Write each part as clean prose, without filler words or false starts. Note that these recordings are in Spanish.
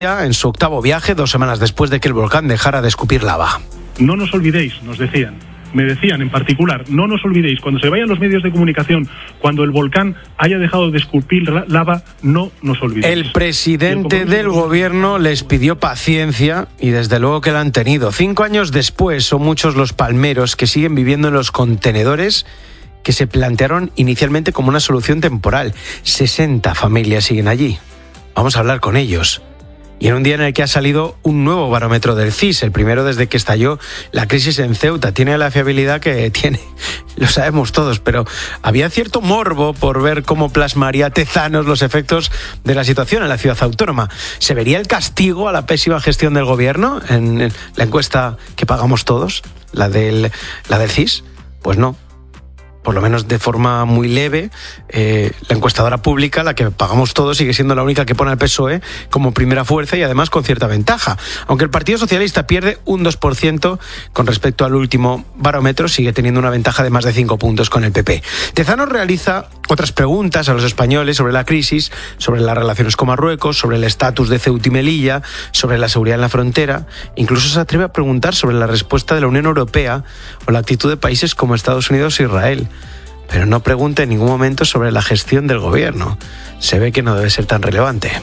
en su octavo viaje, 2 semanas después de que el volcán dejara de escupir lava. No nos olvidéis, nos decían. Me decían en particular, no nos olvidéis, cuando se vayan los medios de comunicación, cuando el volcán haya dejado de escupir lava, no nos olvidéis. El presidente del gobierno les pidió paciencia y desde luego que la han tenido. 5 años después son muchos los palmeros que siguen viviendo en los contenedores que se plantearon inicialmente como una solución temporal. 60 familias siguen allí. Vamos a hablar con ellos. Y en un día en el que ha salido un nuevo barómetro del CIS, el primero desde que estalló la crisis en Ceuta. Tiene la fiabilidad que tiene, lo sabemos todos, pero había cierto morbo por ver cómo plasmaría Tezanos los efectos de la situación en la ciudad autónoma. ¿Se vería el castigo a la pésima gestión del gobierno en la encuesta que pagamos todos, la del CIS? Pues no. Por lo menos de forma muy leve, la encuestadora pública, la que pagamos todos, sigue siendo la única que pone al PSOE como primera fuerza y además con cierta ventaja. Aunque el Partido Socialista pierde un 2% con respecto al último barómetro, sigue teniendo una ventaja de más de 5 puntos con el PP. Tezanos realiza otras preguntas a los españoles sobre la crisis, sobre las relaciones con Marruecos, sobre el estatus de Ceuta y Melilla, sobre la seguridad en la frontera. Incluso se atreve a preguntar sobre la respuesta de la Unión Europea o la actitud de países como Estados Unidos e Israel. Pero no pregunta en ningún momento sobre la gestión del gobierno. Se ve que no debe ser tan relevante.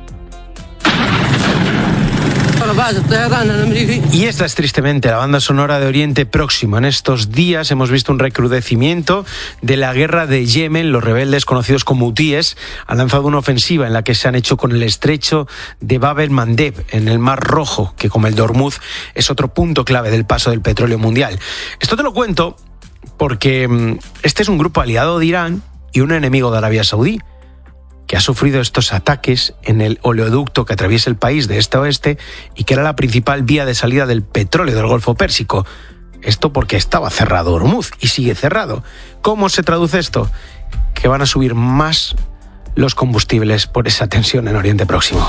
Y esta es tristemente la banda sonora de Oriente Próximo. En estos días hemos visto un recrudecimiento de la guerra de Yemen. Los rebeldes, conocidos como hutíes, han lanzado una ofensiva en la que se han hecho con el estrecho de Bab el-Mandeb, en el Mar Rojo, que como el de Hormuz es otro punto clave del paso del petróleo mundial. Esto te lo cuento porque este es un grupo aliado de Irán y un enemigo de Arabia Saudí, que ha sufrido estos ataques en el oleoducto que atraviesa el país de este a oeste y que era la principal vía de salida del petróleo del Golfo Pérsico. Esto porque estaba cerrado Hormuz y sigue cerrado. ¿Cómo se traduce esto? Que van a subir más los combustibles por esa tensión en Oriente Próximo.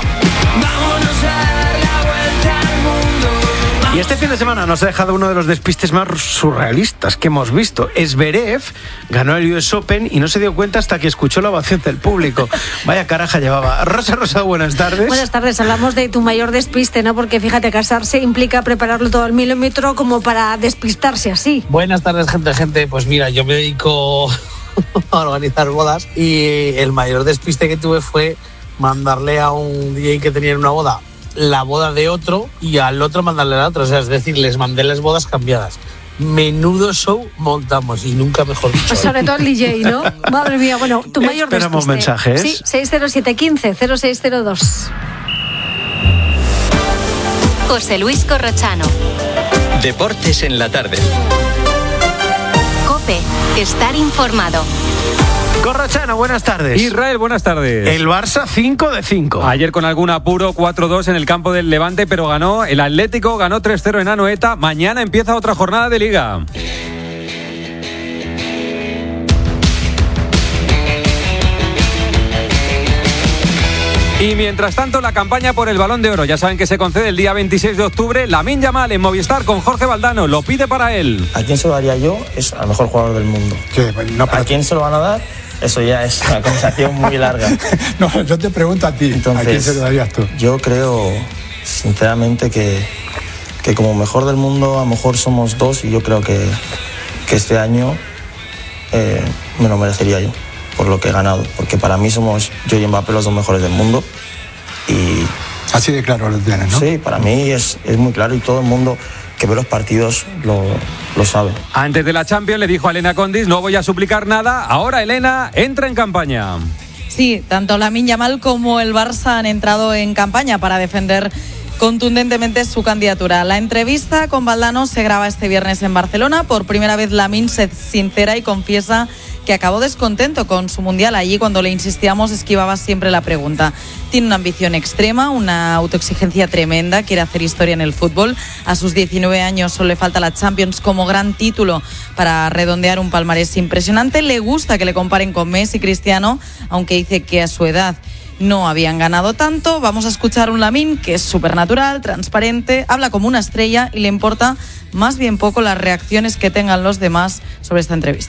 Y este fin de semana nos ha dejado uno de los despistes más surrealistas que hemos visto. Zverev ganó el US Open y no se dio cuenta hasta que escuchó la ovación del público. Vaya caraja llevaba. Rosa, buenas tardes. Buenas tardes. Hablamos de tu mayor despiste, ¿no? Porque fíjate, casarse implica prepararlo todo al milímetro como para despistarse así. Buenas tardes, gente. Pues mira, yo me dedico a organizar bodas y el mayor despiste que tuve fue mandarle a un DJ que tenía en una boda la boda de otro y al otro mandarle la otra. O sea, es decir, les mandé las bodas cambiadas. Menudo show montamos y nunca mejor dicho. Pues sobre todo el DJ, ¿no? Madre mía, bueno, tu mayor despiste. Esperamos mensajes. Sí, 60715-0602. José Luis Corrochano. Deportes en la tarde. COPE. Estar informado. Corrochano, buenas tardes. Israel, buenas tardes. El Barça 5 de 5. Ayer con algún apuro 4-2 en el campo del Levante, pero ganó el Atlético, ganó 3-0 en Anoeta. Mañana empieza otra jornada de Liga. Y mientras tanto, la campaña por el Balón de Oro. Ya saben que se concede el día 26 de octubre. Lamine Yamal en Movistar con Jorge Valdano. Lo pide para él. ¿A quién se lo daría yo? Es al mejor jugador del mundo. ¿A quién se lo van a dar? Eso ya es una conversación muy larga. No, yo te pregunto a ti. Entonces, ¿a quién se lo darías tú? Yo creo, sinceramente, que como mejor del mundo, a lo mejor somos dos y yo creo que este año me lo merecería yo, por lo que he ganado. Porque para mí somos yo y Mbappé los dos mejores del mundo. Y así de claro lo tienes, ¿no? Sí, para mí es muy claro y todo el mundo que ve los partidos lo sabe. Antes de la Champions le dijo a Elena Condis: no voy a suplicar nada. Ahora Elena entra en campaña. Sí, tanto Lamine Yamal como el Barça han entrado en campaña para defender contundentemente su candidatura. La entrevista con Valdano se graba este viernes en Barcelona. Por primera vez Lamine se sincera y confiesa que acabó descontento con su mundial. Allí, cuando le insistíamos, esquivaba siempre la pregunta. Tiene una ambición extrema, una autoexigencia tremenda, quiere hacer historia en el fútbol. A sus 19 años solo le falta la Champions como gran título para redondear un palmarés impresionante. Le gusta que le comparen con Messi y Cristiano, aunque dice que a su edad no habían ganado tanto. Vamos a escuchar un Lamine que es súper natural, transparente, habla como una estrella y le importa más bien poco las reacciones que tengan los demás sobre esta entrevista.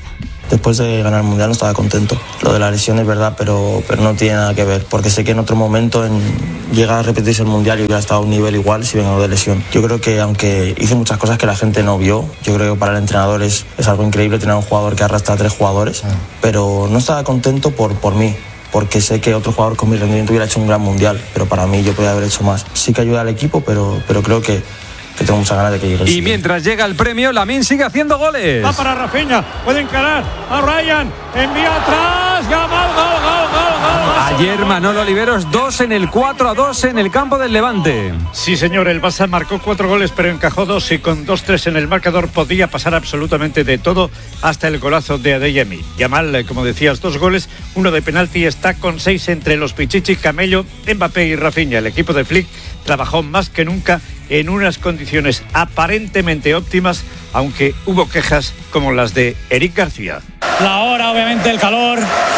después de ganar el Mundial no estaba contento. Lo de la lesión es verdad, pero no tiene nada que ver, porque sé que en otro momento llega a repetirse el Mundial y hubiera estado a un nivel igual si vengo de lesión. Yo creo que aunque hice muchas cosas que la gente no vio, yo creo que para el entrenador es algo increíble tener un jugador que arrastra a 3 jugadores, pero no estaba contento por mí, porque sé que otro jugador con mi rendimiento hubiera hecho un gran Mundial, pero para mí yo podía haber hecho más. Sí que ayuda al equipo, pero creo que tengo muchas ganas de que llegue. Y mientras llega el premio, Lamine sigue haciendo goles. Va para Rafinha, puede encarar a Ryan, envía atrás, Yamal, gol. Ayer Manolo Oliveros 2 en el 4-2 en el campo del Levante. Sí, señor, el Barça marcó 4 goles, pero encajó 2 y con 2-3 en el marcador podía pasar absolutamente de todo hasta el golazo de Adeyemi. Yamal, como decías, 2 goles, 1 de penalti, está con 6 entre los Pichichi, Camello, Mbappé y Rafinha. El equipo de Flick trabajó más que nunca en unas condiciones aparentemente óptimas, aunque hubo quejas como las de Eric García. La hora, obviamente, el calor,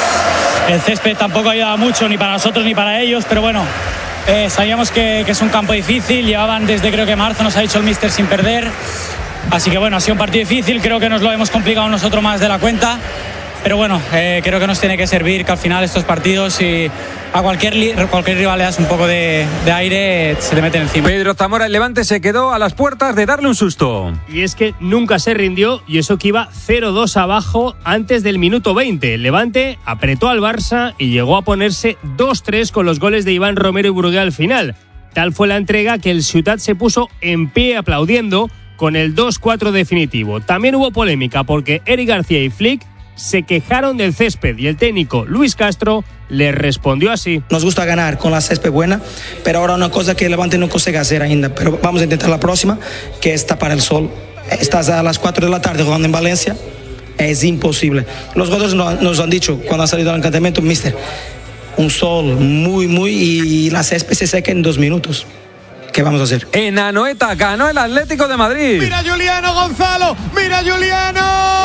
el césped tampoco ayudaba mucho, ni para nosotros ni para ellos, pero bueno, sabíamos que es un campo difícil, llevaban desde creo que marzo, nos ha dicho el míster, sin perder, así que bueno, ha sido un partido difícil, creo que nos lo hemos complicado nosotros más de la cuenta. Pero bueno, creo que nos tiene que servir que al final estos partidos, si a cualquier rival le das un poco de aire, se te meten encima. Pedro Zamora, el Levante se quedó a las puertas de darle un susto. Y es que nunca se rindió, y eso que iba 0-2 abajo antes del minuto 20. El Levante apretó al Barça y llegó a ponerse 2-3 con los goles de Iván Romero y Brugué al final. Tal fue la entrega que el Ciutat se puso en pie aplaudiendo con el 2-4 definitivo. También hubo polémica porque Eric García y Flick se quejaron del césped y el técnico Luis Castro le respondió así. Nos gusta ganar con la césped buena, pero ahora una cosa que el Levante no consigue hacer ainda, pero vamos a intentar la próxima, que es tapar el sol. Estás a las 4 de la tarde jugando en Valencia, es imposible. Los jugadores nos han dicho cuando han salido al encantamiento, mister, un sol muy y la césped se seca en 2 minutos. ¿Qué vamos a hacer? En Anoeta ganó el Atlético de Madrid. Mira Juliano Gonzalo, mira Juliano.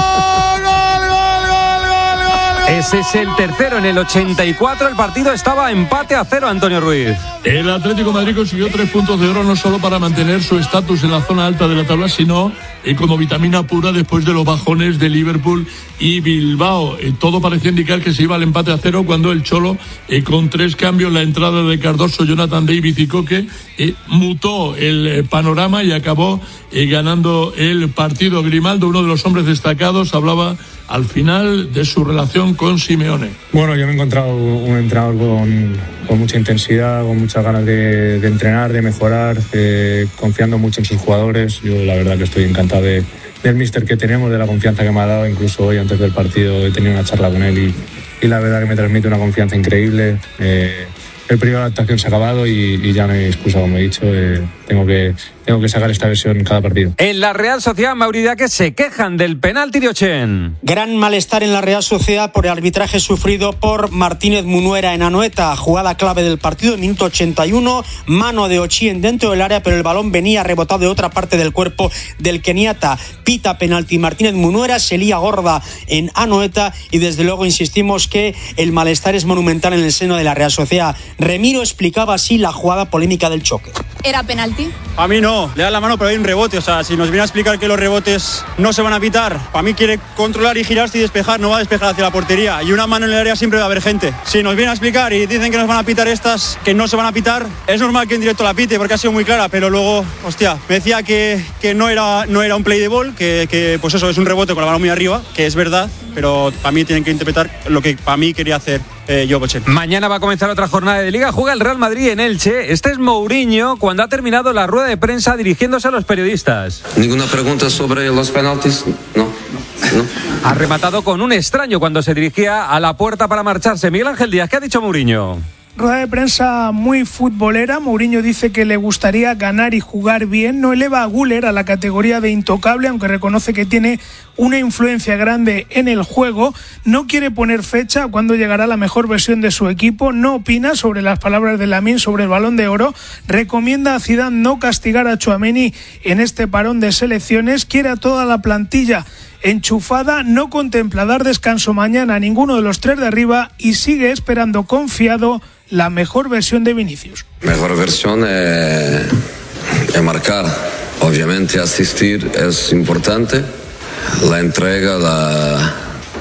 Ese es el tercero. En el 84 el partido estaba empate a 0, Antonio Ruiz. El Atlético de Madrid consiguió 3 puntos de oro no solo para mantener su estatus en la zona alta de la tabla, sino como vitamina pura después de los bajones de Liverpool y Bilbao. Todo parecía indicar que se iba al empate a 0 cuando el Cholo, con 3 cambios, la entrada de Cardoso, Jonathan David y Coque, mutó el panorama y acabó ganando el partido. Grimaldo, uno de los hombres destacados, hablaba al final de su relación con Simeone. Bueno, yo me he encontrado un entrenador con mucha intensidad, con muchas ganas de entrenar, de mejorar, confiando mucho en sus jugadores. Yo la verdad que estoy encantado del míster que tenemos, de la confianza que me ha dado. Incluso hoy antes del partido he tenido una charla con él y la verdad que me transmite una confianza increíble. El periodo de adaptación se ha acabado y ya no hay excusa, como he dicho. Tengo que sacar esta versión en cada partido. En la Real Sociedad, Mauridaque se quejan del penalti de Ochen. Gran malestar en la Real Sociedad por el arbitraje sufrido por Martínez Munuera en Anoeta. Jugada clave del partido, minuto 81, mano de Ochen dentro del área, pero el balón venía rebotado de otra parte del cuerpo del keniata. Pita penalti Martínez Munuera, se lía gorda en Anoeta y desde luego insistimos que el malestar es monumental en el seno de la Real Sociedad. Remiro explicaba así la jugada polémica del choque. ¿Era penalti? A mí no, le da la mano pero hay un rebote, o sea, si nos viene a explicar que los rebotes no se van a pitar, para mí quiere controlar y girarse y despejar, no va a despejar hacia la portería, y una mano en el área siempre va a haber gente. Si nos viene a explicar y dicen que nos van a pitar estas, que no se van a pitar, es normal que en directo la pite porque ha sido muy clara, pero luego, hostia, me decía que no era un play de ball, que pues eso, es un rebote con la mano muy arriba, que es verdad, pero para mí tienen que interpretar lo que para mí quería hacer Ochen. Mañana va a comenzar otra jornada de Liga, juega el Real Madrid en Elche. Este es Mourinho cuando ha terminado la rueda de prensa dirigiéndose a los periodistas. ¿Ninguna pregunta sobre los penaltis? No. Ha rematado con un extraño cuando se dirigía a la puerta para marcharse. Miguel Ángel Díaz, ¿qué ha dicho Mourinho? Rueda de prensa muy futbolera. Mourinho dice que le gustaría ganar y jugar bien. No eleva a Güler a la categoría de intocable, aunque reconoce que tiene una influencia grande en el juego. No quiere poner fecha a cuándo llegará la mejor versión de su equipo. No opina sobre las palabras de Lamine sobre el Balón de Oro. Recomienda a Zidane no castigar a Tchouaméni en este parón de selecciones. Quiere a toda la plantilla enchufada. No contempla dar descanso mañana a ninguno de los 3 de arriba y sigue esperando confiado la mejor versión de Vinicius. Mejor versión es marcar. Obviamente asistir es importante. La entrega,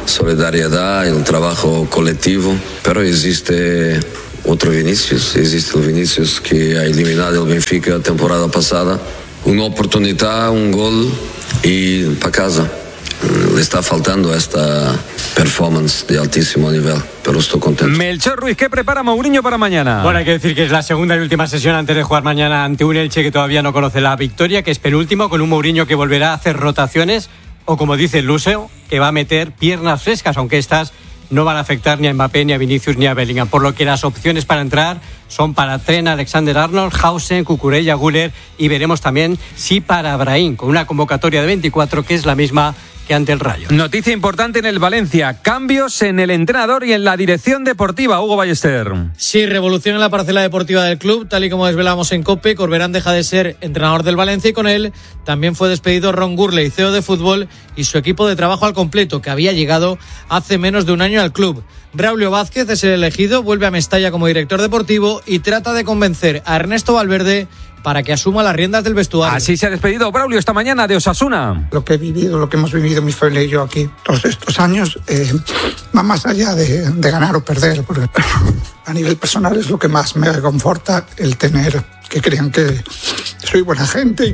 solidaridad, el trabajo colectivo, pero existe otro Vinicius, existe el Vinicius que ha eliminado el Benfica la temporada pasada, una oportunidad, un gol y para casa. Le está faltando esta performance de altísimo nivel, pero estoy contento. Melchor Ruiz, ¿qué prepara Mourinho para mañana? Bueno, hay que decir que es la segunda y última sesión antes de jugar mañana ante un Elche que todavía no conoce la victoria, que es penúltimo, con un Mourinho que volverá a hacer rotaciones, o como dice Luseo, que va a meter piernas frescas, aunque estas no van a afectar ni a Mbappé, ni a Vinicius, ni a Bellingham, por lo que las opciones para entrar son para Trent, Alexander-Arnold, Hausen, Cucurella, Güler, y veremos también si para Brahim, con una convocatoria de 24, que es la misma que ante el Rayo. Noticia importante en el Valencia, cambios en el entrenador y en la dirección deportiva. Hugo Ballester. Sí, revolución en la parcela deportiva del club, tal y como desvelamos en COPE. Corberán deja de ser entrenador del Valencia y con él también fue despedido Ron Gurley, CEO de fútbol, y su equipo de trabajo al completo, que había llegado hace menos de un año al club. Braulio Vázquez es el elegido, vuelve a Mestalla como director deportivo y trata de convencer a Ernesto Valverde para que asuma las riendas del vestuario. Así se ha despedido Braulio esta mañana de Osasuna. Lo que he vivido, lo que hemos vivido mi familia y yo aquí todos estos años va más allá de ganar o perder, porque a nivel personal es lo que más me conforta, el tener que crean que soy buena gente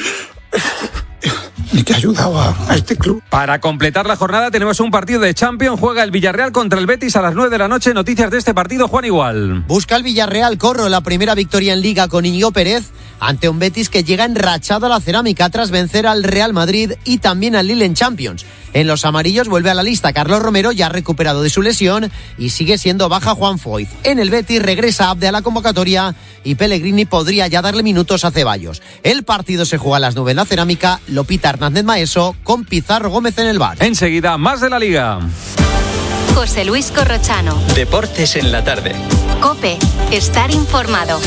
y que ha ayudado a este club. Para completar la jornada tenemos un partido de Champions. Juega el Villarreal contra el Betis a las 9 de la noche. Noticias de este partido, Juan Igual. Busca el Villarreal Corro la primera victoria en Liga con Íñigo Pérez ante un Betis que llega enrachado a la cerámica tras vencer al Real Madrid y también al Lille en Champions. En los amarillos vuelve a la lista Carlos Romero, ya recuperado de su lesión, y sigue siendo baja Juan Foyth. En el Betis regresa Abde a la convocatoria y Pellegrini podría ya darle minutos a Ceballos. El partido se juega a las 9 en la cerámica, lo pita Hernández Maeso con Pizarro Gómez en el bar. Enseguida, más de la Liga. José Luis Corrochano. Deportes en la tarde. COPE. Estar informado.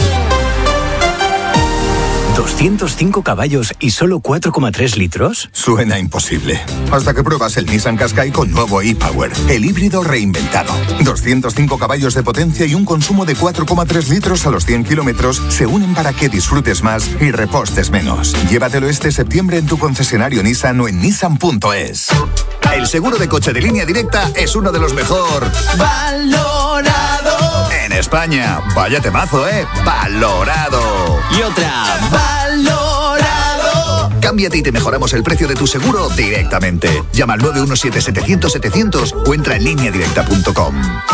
205 caballos y solo 4,3 litros. Suena imposible. Hasta que pruebas el Nissan Qashqai con nuevo e-Power, el híbrido reinventado. 205 caballos de potencia y un consumo de 4,3 litros a los 100 kilómetros se unen para que disfrutes más y repostes menos. Llévatelo este septiembre en tu concesionario Nissan o en nissan.es. El seguro de coche de Línea Directa es uno de los mejor valorado en España. Vaya temazo, valorado. Y otra, valorado. Cámbiate y te mejoramos el precio de tu seguro directamente. Llama al 917-700-700 o entra en lineadirecta.com.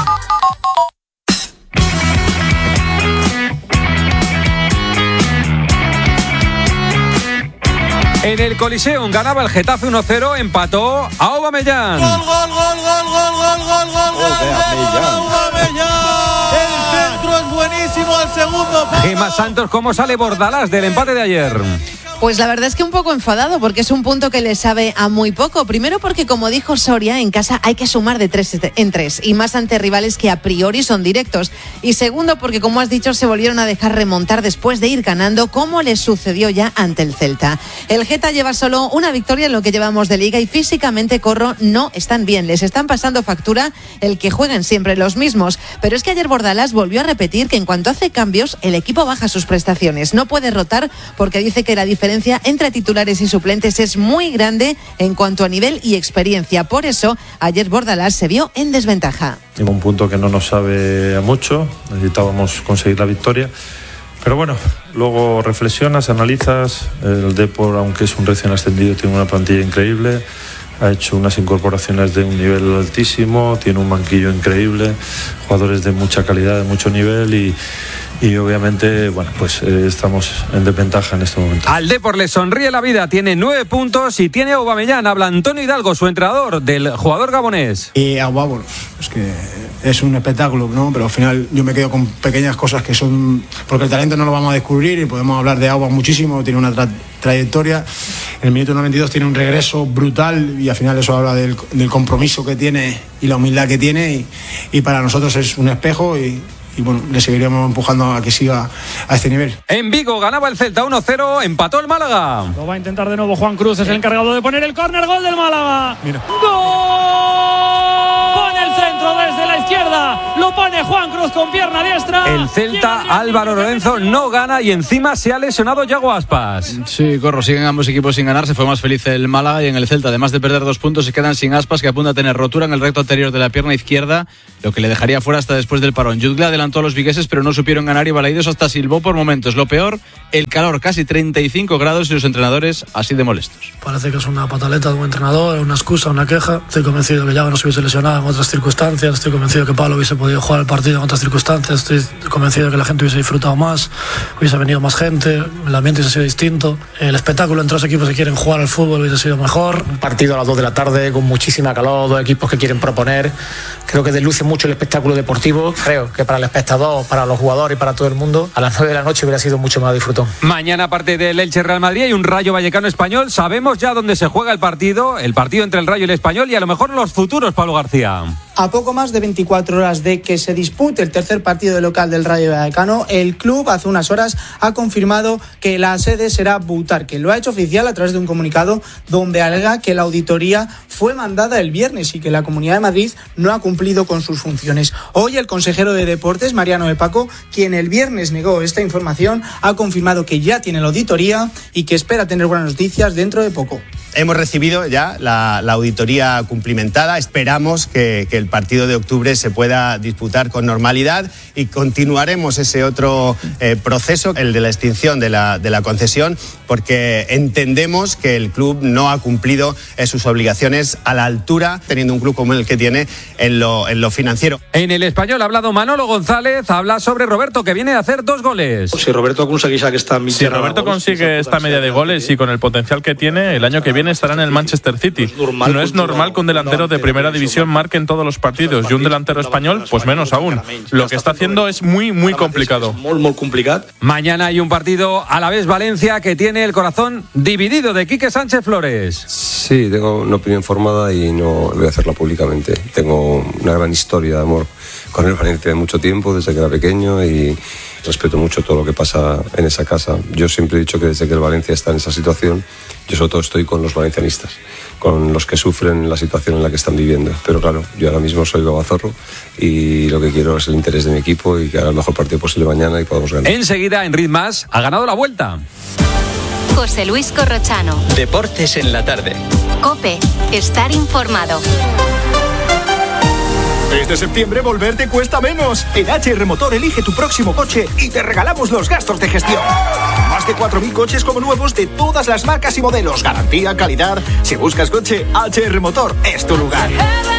En el Coliseum ganaba el Getafe 1-0, empató a Aubameyang. Gol de Aubameyang. El centro es buenísimo al segundo. Gemma Santos, ¿cómo sale Bordalás del empate de ayer? Pues la verdad es que un poco enfadado porque es un punto que le sabe a muy poco. Primero porque, como dijo Soria, en casa hay que sumar de 3 en 3 y más ante rivales que a priori son directos. Y segundo porque, como has dicho, se volvieron a dejar remontar después de ir ganando, como les sucedió ya ante el Celta. El Geta lleva solo una victoria en lo que llevamos de Liga y físicamente, Corro, no están bien. Les están pasando factura el que jueguen siempre los mismos. Pero es que ayer Bordalás volvió a repetir que en cuanto hace cambios, el equipo baja sus prestaciones. No puede rotar porque dice que la diferencia entre titulares y suplentes es muy grande en cuanto a nivel y experiencia. Por eso, ayer Bordalás se vio en desventaja. En un punto que no nos sabe a mucho, necesitábamos conseguir la victoria. Pero bueno, luego reflexionas, analizas. El Depor, aunque es un recién ascendido, tiene una plantilla increíble. Ha hecho unas incorporaciones de un nivel altísimo, tiene un banquillo increíble, jugadores de mucha calidad, de mucho nivel y obviamente, bueno, pues estamos en desventaja en este momento. Al Depor le sonríe la vida, tiene 9 puntos y tiene Aubameyang. Habla Antonio Hidalgo, su entrenador, del jugador gabonés. Y Aubameyang, es que es un espectáculo, ¿no? Pero al final yo me quedo con pequeñas cosas que son, porque el talento no lo vamos a descubrir y podemos hablar de Aubameyang muchísimo, tiene una trayectoria. En el minuto 92 tiene un regreso brutal y al final eso habla del compromiso que tiene y la humildad que tiene y para nosotros es un espejo y bueno, le seguiremos empujando a que siga a este nivel. En Vigo ganaba el Celta 1-0, empató el Málaga. Lo va a intentar de nuevo Juan Cruz, es el encargado de poner el córner, gol del Málaga. Mira. ¡Gol! Pone el centro desde la izquierda izquierda, lo pone Juan Cruz con pierna diestra. El Celta, Álvaro Lorenzo, no gana y encima se ha lesionado Yago Aspas. Sí, Corro, siguen ambos equipos sin ganar. Se fue más feliz el Málaga y en el Celta, además de perder 2 puntos, se quedan sin Aspas, que apunta a tener rotura en el recto anterior de la pierna izquierda, lo que le dejaría fuera hasta después del parón. Jutgla adelantó a los vigueses, pero no supieron ganar y Balaidos hasta silbó por momentos. Lo peor, el calor, casi 35 grados y los entrenadores así de molestos. Parece que es una pataleta de un entrenador, una excusa, una queja. Estoy convencido que Yago no se hubiese lesionado en otras circunstancias. Estoy convencido que Pablo hubiese podido jugar el partido en otras circunstancias. Estoy convencido que la gente hubiese disfrutado más, hubiese venido más gente, el ambiente hubiese sido distinto. El espectáculo entre los equipos que quieren jugar al fútbol hubiese sido mejor. Un partido a las 2 de la tarde con muchísima calor, 2 equipos que quieren proponer. Creo que desluce mucho el espectáculo deportivo. Creo que para el espectador, para los jugadores y para todo el mundo, a las 9 de la noche hubiera sido mucho más disfrutón. Mañana, aparte del Elche Real Madrid, hay un Rayo Vallecano Español. Sabemos ya dónde se juega el partido entre el Rayo y el Español y a lo mejor los futuros, Pablo García. A poco más de 24 horas de que se dispute el tercer partido de local del Rayo Vallecano, el club hace unas horas ha confirmado que la sede será Butarque. Lo ha hecho oficial a través de un comunicado donde alega que la auditoría fue mandada el viernes y que la Comunidad de Madrid no ha cumplido con sus funciones. Hoy el consejero de Deportes, Mariano de Paco, quien el viernes negó esta información, ha confirmado que ya tiene la auditoría y que espera tener buenas noticias dentro de poco. Hemos recibido ya la auditoría cumplimentada. Esperamos que el partido de octubre se pueda disputar con normalidad y continuaremos ese otro proceso, el de la extinción de la concesión, porque entendemos que el club no ha cumplido sus obligaciones a la altura, teniendo un club como el que tiene en lo financiero. En el Español ha hablado Manolo González, habla sobre Roberto, que viene a hacer 2 goles. Si Roberto consigue esta Si Roberto consigue esta media de goles y con el potencial que tiene, el año que viene estará en el Manchester City. No es normal que un delantero de primera división marque en todos los partidos y un delantero español, pues menos aún. Lo que está haciendo es muy complicado. Mañana hay un partido a la vez Valencia que tiene el corazón dividido, de Quique Sánchez Flores. Sí, tengo una opinión formada y no voy a hacerla públicamente. Tengo una gran historia de amor con el Valencia de mucho tiempo, desde que era pequeño, y respeto mucho todo lo que pasa en esa casa. Yo siempre he dicho que desde que el Valencia está en esa situación, yo sobre todo estoy con los valencianistas, con los que sufren la situación en la que están viviendo. Pero claro, yo ahora mismo soy babazorro y lo que quiero es el interés de mi equipo y que haga el mejor partido posible mañana y podamos ganar. Enseguida, en Ritmas, ha ganado la Vuelta. José Luis Corrochano. Deportes en la tarde. COPE. Estar informado. Este septiembre volver te cuesta menos. En HR Motor elige tu próximo coche y te regalamos los gastos de gestión. Más de 4.000 coches como nuevos de todas las marcas y modelos. Garantía, calidad. Si buscas coche, HR Motor es tu lugar.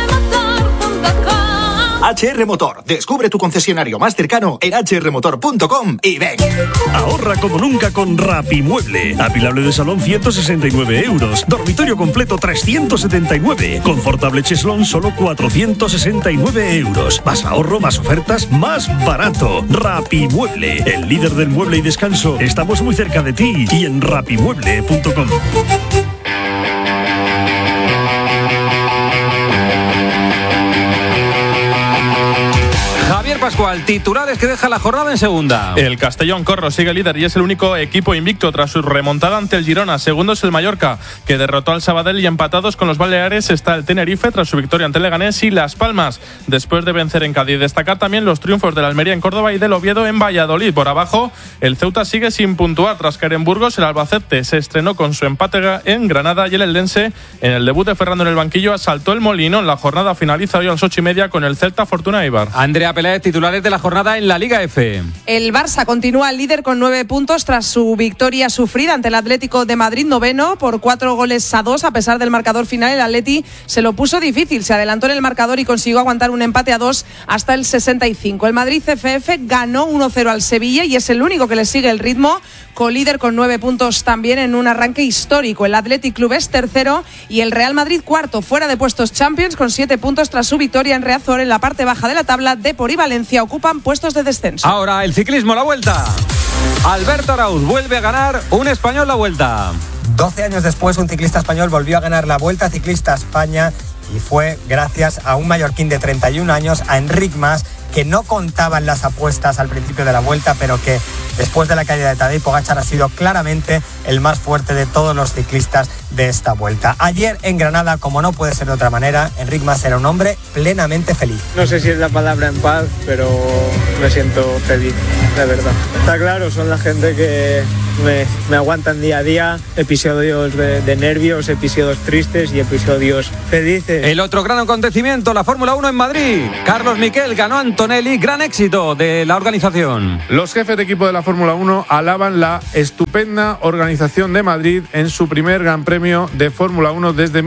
HR Motor. Descubre tu concesionario más cercano en hrmotor.com y ven. Ahorra como nunca con Rapimueble. Apilable de salón 169 euros. Dormitorio completo 379. Confortable cheslón solo 469 euros. Más ahorro, más ofertas, más barato. Rapimueble. El líder del mueble y descanso. Estamos muy cerca de ti y en rapimueble.com. Pascual, titulares que deja la jornada en segunda. El Castellón, Corro, sigue líder y es el único equipo invicto tras su remontada ante el Girona. Segundo es el Mallorca, que derrotó al Sabadell, y empatados con los Baleares está el Tenerife tras su victoria ante el Leganés y Las Palmas después de vencer en Cádiz. Destacar también los triunfos del Almería en Córdoba y del Oviedo en Valladolid. Por abajo, el Ceuta sigue sin puntuar tras caer en Burgos. El Albacete se estrenó con su empate en Granada y el Eldense, en el debut de Ferrando en el banquillo, asaltó el Molinón. La jornada finaliza hoy a las 8:30 con el Celta Fortuna Eibar. Andrea Peláez, titulares de la jornada en la Liga F. El Barça continúa líder con 9 puntos tras su victoria sufrida ante el Atlético de Madrid, noveno, por 4-2. A pesar del marcador final, el Atleti se lo puso difícil, se adelantó en el marcador y consiguió aguantar un empate a 2 hasta el 65. El Madrid CFF ganó 1-0 al Sevilla y es el único que le sigue el ritmo, colíder con 9 puntos también en un arranque histórico. El Athletic Club es tercero y el Real Madrid cuarto, fuera de puestos Champions con 7 puntos tras su victoria en Riazor. En la parte baja de la tabla, Depor y Valencia ocupan puestos de descenso. Ahora el ciclismo, la Vuelta. Alberto Arauz vuelve a ganar un español la Vuelta. 12 años después, un ciclista español volvió a ganar la Vuelta Ciclista a España y fue gracias a un mallorquín de 31 años, a Enric Mas, que no contaba en las apuestas al principio de la Vuelta, pero que Después de la caída de Tadej Pogačar ha sido claramente el más fuerte de todos los ciclistas de esta vuelta. Ayer en Granada, como no puede ser de otra manera, Enric Mas era un hombre plenamente feliz. No sé si es la palabra en paz, pero me siento feliz, de verdad. Está claro, son la gente que me aguantan día a día, episodios de nervios, episodios tristes y episodios felices. El otro gran acontecimiento, la Fórmula 1 en Madrid. Carlos Miquel ganó a Antonelli, gran éxito de la organización. Los jefes de equipo de la Fórmula 1 alaban la estupenda organización de Madrid en su primer Gran Premio de Fórmula 1 desde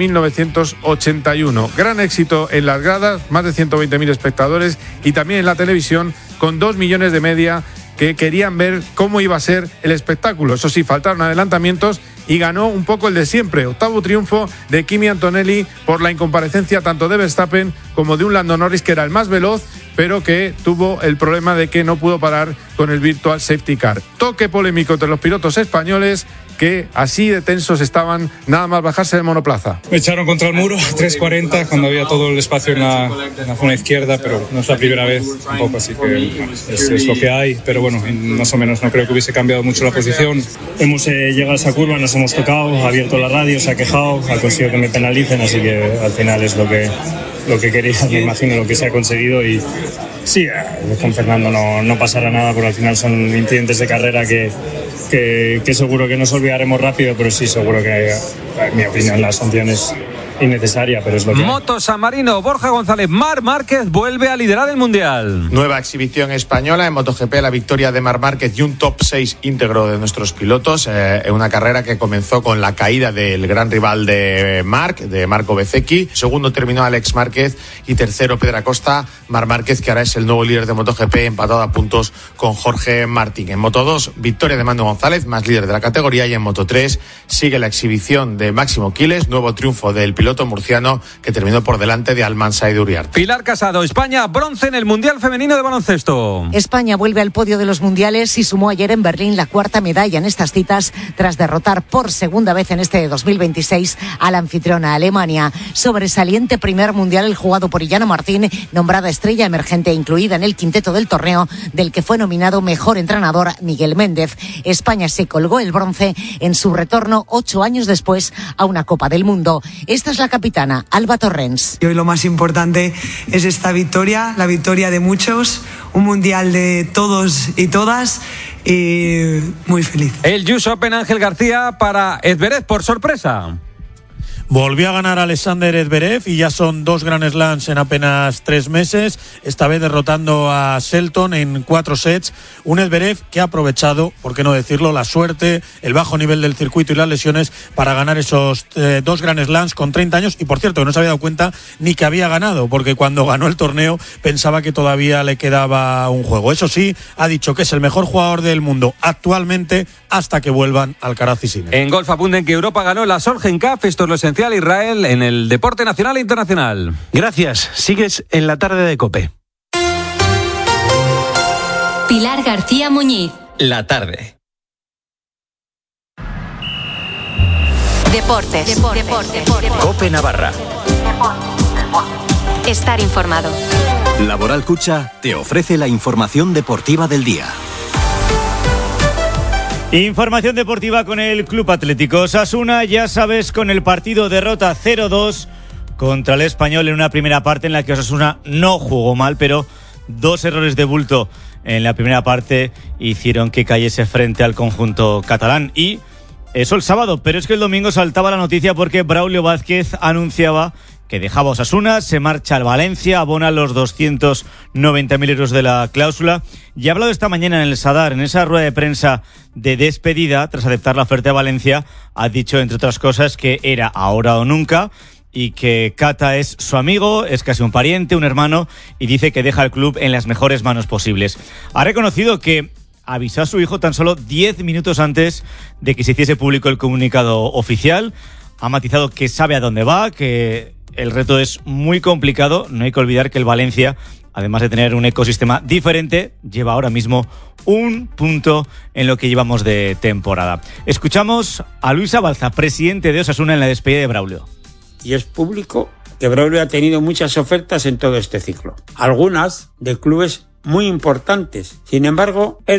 1981. Gran éxito en las gradas, más de 120.000 espectadores, y también en la televisión, con 2 millones de media que querían ver cómo iba a ser el espectáculo. Eso sí, faltaron adelantamientos y ganó un poco el de siempre. Octavo triunfo de Kimi Antonelli por la incomparecencia tanto de Verstappen como de un Lando Norris, que era el más veloz, pero que tuvo el problema de que no pudo parar con el Virtual Safety Car. Toque polémico entre los pilotos españoles, que así de tensos estaban nada más bajarse del monoplaza. Me echaron contra el muro, 3.40, cuando había todo el espacio en la zona izquierda, pero no es la primera vez tampoco, así que es lo que hay. Pero bueno, más o menos no creo que hubiese cambiado mucho la posición. Hemos llegado a esa curva, nos hemos tocado, ha abierto la radio, se ha quejado, ha conseguido que me penalicen, así que al final es lo que quería, me imagino lo que se ha conseguido. Y sí, con Fernando no pasará nada, porque al final son incidentes de carrera que seguro que nos olvidaremos rápido, pero sí, seguro que, en mi opinión, la sanción es innecesaria, pero es lo que Moto San Marino, Borja González, Marc Márquez vuelve a liderar el Mundial. Nueva exhibición española en MotoGP, la victoria de Marc Márquez y un top 6 íntegro de nuestros pilotos, en una carrera que comenzó con la caída del gran rival de Marc, de Marco Bezzecchi. Segundo terminó Alex Márquez y tercero Pedro Acosta. Marc Márquez, que ahora es el nuevo líder de MotoGP, empatado a puntos con Jorge Martín. En Moto2, victoria de Manu González, más líder de la categoría, y en Moto3 sigue la exhibición de Máximo Quiles, nuevo triunfo del piloto murciano, que terminó por delante de Almansa y de Uriarte. Pilar Casado, España, bronce en el Mundial Femenino de Baloncesto. España vuelve al podio de los mundiales y sumó ayer en Berlín la cuarta medalla en estas citas, tras derrotar por segunda vez en este 2026 a la anfitriona Alemania. Sobresaliente primer mundial el jugado por Illana Martín, nombrada estrella emergente incluida en el quinteto del torneo, del que fue nominado mejor entrenador Miguel Méndez. España se colgó el bronce en su retorno 8 años después a una Copa del Mundo. Esta es la capitana, Alba Torrens. Y hoy lo más importante es esta victoria, la victoria de muchos, un mundial de todos y todas, y muy feliz. El US Open, Ángel García para Zverev por sorpresa. Volvió a ganar Alexander Zverev y ya son 2 Grand Slams en apenas 3 meses, esta vez derrotando a Shelton en 4 sets. Un Zverev que ha aprovechado, por qué no decirlo, la suerte, el bajo nivel del circuito y las lesiones para ganar esos 2 Grand Slams con 30 años. Y por cierto, no se había dado cuenta ni que había ganado, porque cuando ganó el torneo pensaba que todavía le quedaba un juego. Eso sí, ha dicho que es el mejor jugador del mundo actualmente hasta que vuelvan Alcaraz y Sinner. En golf apunten que Europa ganó la Solheim Cup, esto es lo esencial, Israel, en el deporte nacional e internacional. Gracias, sigues en la tarde de COPE. Pilar García Muñiz. La tarde. Deportes. COPE Navarra. Estar informado. Laboral Cucha te ofrece la información deportiva del día. Información deportiva con el Club Atlético Osasuna, ya sabes, con el partido derrota 0-2 contra el Español en una primera parte en la que Osasuna no jugó mal, pero 2 errores de bulto en la primera parte hicieron que cayese frente al conjunto catalán. Y eso el sábado, pero es que el domingo saltaba la noticia porque Braulio Vázquez anunciaba que dejaba Osasuna, se marcha al Valencia, abona los 290.000 euros de la cláusula. Y ha hablado esta mañana en el Sadar, en esa rueda de prensa de despedida, tras aceptar la oferta de Valencia, ha dicho, entre otras cosas, que era ahora o nunca, y que Cata es su amigo, es casi un pariente, un hermano, y dice que deja el club en las mejores manos posibles. Ha reconocido que avisó a su hijo tan solo 10 minutos antes de que se hiciese público el comunicado oficial. Ha matizado que sabe a dónde va, que el reto es muy complicado. No hay que olvidar que el Valencia, además de tener un ecosistema diferente, lleva ahora mismo un punto en lo que llevamos de temporada. Escuchamos a Luis Abalza, presidente de Osasuna, en la despedida de Braulio. Y es público que Braulio ha tenido muchas ofertas en todo este ciclo, algunas de clubes muy importantes. Sin embargo, él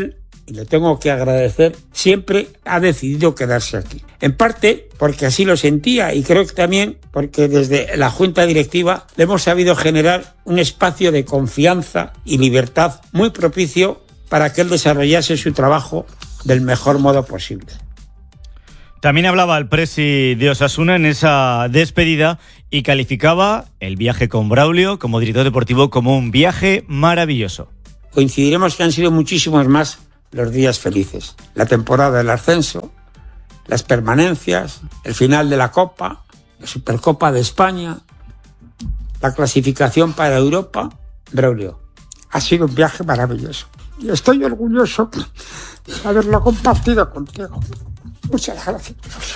y le tengo que agradecer, siempre ha decidido quedarse aquí. En parte porque así lo sentía y creo que también porque desde la Junta Directiva le hemos sabido generar un espacio de confianza y libertad muy propicio para que él desarrollase su trabajo del mejor modo posible. También hablaba el presi de Osasuna en esa despedida y calificaba el viaje con Braulio como director deportivo como un viaje maravilloso. Coincidiremos que han sido muchísimos más los días felices. La temporada del ascenso, las permanencias, el final de la Copa, la Supercopa de España, la clasificación para Europa. Braulio, ha sido un viaje maravilloso y estoy orgulloso de haberlo compartido contigo. Muchas gracias.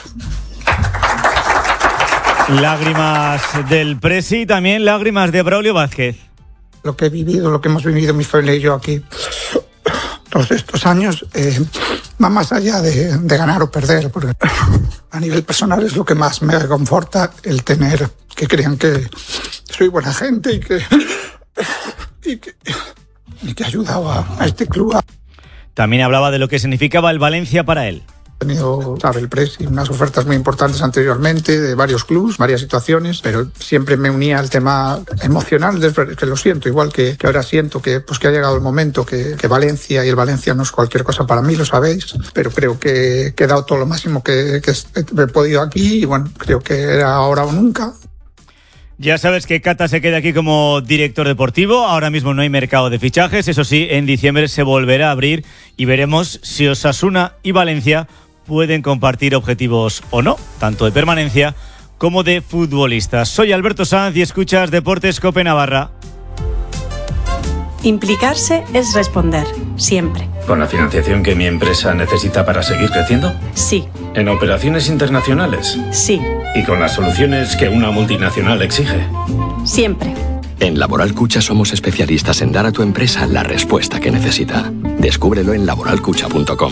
Lágrimas del presi y también lágrimas de Braulio Vázquez. Lo que he vivido, lo que hemos vivido mi familia y yo aquí todos estos años va más allá de ganar o perder, porque a nivel personal es lo que más me reconforta, el tener que crean que soy buena gente y que he ayudado a este club. También hablaba de lo que significaba el Valencia para él. He tenido, sabe, el Presi, unas ofertas muy importantes anteriormente de varios clubs, varias situaciones, pero siempre me unía al tema emocional, que lo siento, igual que ahora siento que ha llegado el momento, que Valencia y el Valencia no es cualquier cosa para mí, lo sabéis, pero creo que he dado todo lo máximo que he podido aquí y bueno, creo que era ahora o nunca. Ya sabes que Cata se queda aquí como director deportivo. Ahora mismo no hay mercado de fichajes. Eso sí, en diciembre se volverá a abrir y veremos si Osasuna y Valencia pueden compartir objetivos o no, tanto de permanencia como de futbolistas. Soy Alberto Sanz y escuchas Deportes Cope Navarra. Implicarse es responder, siempre. ¿Con la financiación que mi empresa necesita para seguir creciendo? Sí. ¿En operaciones internacionales? Sí. ¿Y con las soluciones que una multinacional exige? Siempre. En Laboral Cucha somos especialistas en dar a tu empresa la respuesta que necesita. Descúbrelo en laboralcucha.com.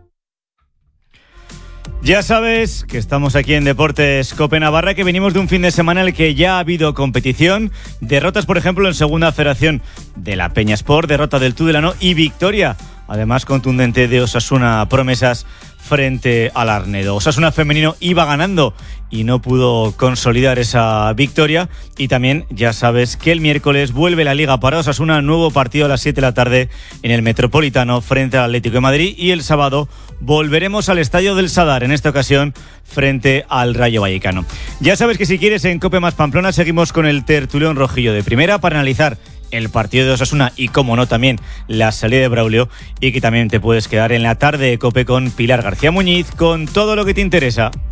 Ya sabes que estamos aquí en Deportes Cope Navarra, que venimos de un fin de semana en el que ya ha habido competición, derrotas por ejemplo en Segunda Federación de la Peña Sport, derrota del Tudelano y victoria, además contundente, de Osasuna Promesas frente al Arnedo. Osasuna femenino iba ganando y no pudo consolidar esa victoria. Y también ya sabes que el miércoles vuelve la Liga para Osasuna, nuevo partido a las 7 de la tarde en el Metropolitano frente al Atlético de Madrid, y el sábado volveremos al Estadio del Sadar, en esta ocasión frente al Rayo Vallecano. Ya sabes que si quieres, en Cope Más Pamplona seguimos con el tertulión rojillo de primera para analizar el partido de Osasuna y, como no, también la salida de Braulio, y que también te puedes quedar en la tarde de Cope con Pilar García Muñiz con todo lo que te interesa.